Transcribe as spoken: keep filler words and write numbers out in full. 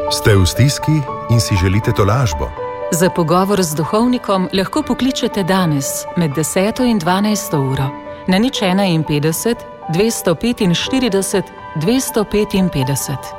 Ste v stiski in si želite tolažbo? Za pogovor z duhovnikom lahko pokličete danes med deseto in dvanajsto uro na nič ena petdeset, dvesto petinštirideset, dvesto petinpetdeset.